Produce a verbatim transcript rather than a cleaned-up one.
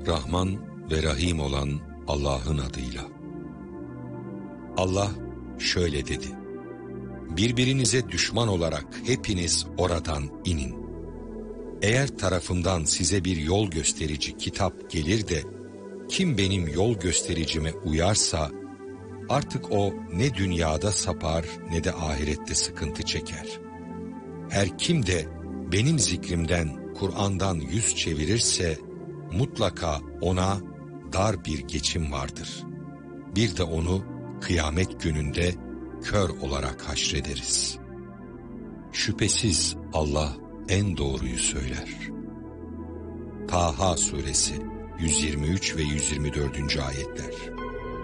Rahman ve Rahim olan Allah'ın adıyla. Allah şöyle dedi: birbirinize düşman olarak hepiniz oradan inin. Eğer tarafımdan size bir yol gösterici kitap gelir de kim benim yol göstericime uyarsa artık o ne dünyada sapar ne de ahirette sıkıntı çeker. Her kim de benim zikrimden, Kur'an'dan yüz çevirirse mutlaka ona dar bir geçim vardır. Bir de onu kıyamet gününde kör olarak haşrederiz. Şüphesiz Allah en doğruyu söyler. Taha suresi yüz yirmi üç ve yüz yirmi dördüncü ayetler.